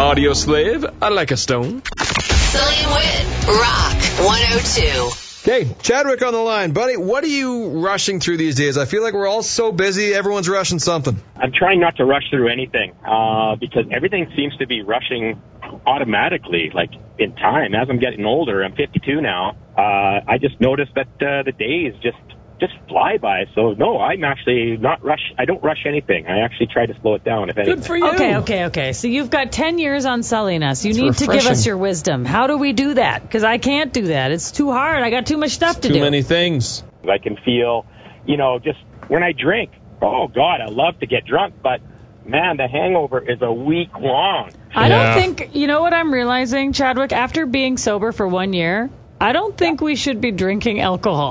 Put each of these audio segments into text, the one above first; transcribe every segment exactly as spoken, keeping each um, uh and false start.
Audio slave, I like a stone. Sully and Wit, Rock one oh two. Okay, Chadwick on the line. Buddy, what are you rushing through these days? I feel like we're all so busy, everyone's rushing something. I'm trying not to rush through anything uh, because everything seems to be rushing automatically, like in time. As I'm getting older, I'm fifty-two now, uh, I just noticed that uh, the days just just fly by. So, no, I'm actually not rush. I don't rush anything. I actually try to slow it down, if anything. Good for you. Okay, okay, okay. So you've got ten years on sullying us. You It's need to give refreshing. us your wisdom. How do we do that? Because I can't do that. It's too hard. I got too much stuff to Too do. many things. I can feel, you know, just when I drink, oh, God, I love to get drunk, but, man, the hangover is a week long. I Yeah. don't think, you know what I'm realizing, Chadwick? After being sober for one year, I don't think we should be drinking alcohol.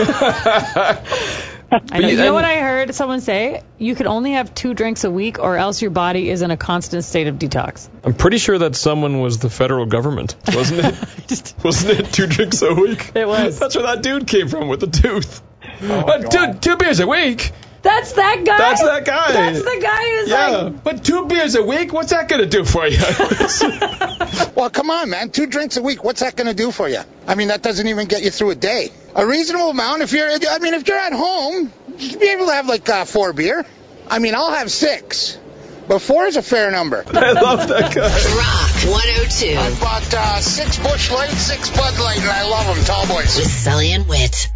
I know, you know what I heard someone say? You can only have two drinks a week or else your body is in a constant state of detox. I'm pretty sure that someone was the federal government, wasn't it? Wasn't it two drinks a week? It was. That's where that dude came from with the tooth. Oh, Uh, two, God. two beers a week? That's that guy? That's that guy. That's the guy who's Yeah, like... but two beers a week? What's that going to do for you? Well, come on, man. Two drinks a week. What's that going to do for you? I mean, that doesn't even get you through a day. A reasonable amount. If you're, I mean, if you're at home, you should be able to have like uh, four beer. I mean, I'll have six, but four is a fair number. I love that guy. Rock one oh two I bought uh, six Busch Light, six Bud Light, and I love them, tall boys. with Sully and Wit.